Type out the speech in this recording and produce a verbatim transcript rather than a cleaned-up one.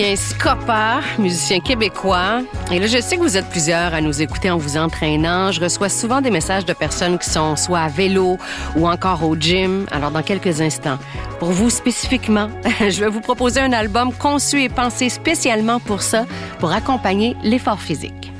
Un Scopa, musicien québécois. Et là, je sais que vous êtes plusieurs à nous écouter en vous entraînant. Je reçois souvent des messages de personnes qui sont soit à vélo ou encore au gym. Alors, dans quelques instants, pour vous spécifiquement, je vais vous proposer un album conçu et pensé spécialement pour ça, pour accompagner l'effort physique.